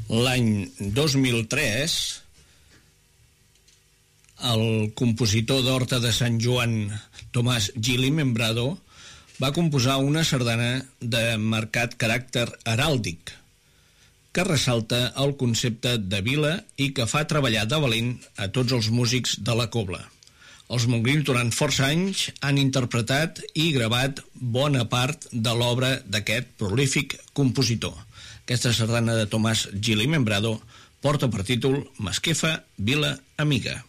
L'any 2003, el compositor d'Horta de Sant Joan, Tomàs Gili Membrado, va composar una sardana de marcat caràcter heràldic, que ressalta el concepte de vila i que fa treballar de valent a tots els músics de la cobla. Els Montgrins durant força anys han interpretat i gravat bona part de l'obra d'aquest prolífic compositor. Aquesta sardana de Tomàs Gili Membrado porta per títol Masquefa, vila amiga.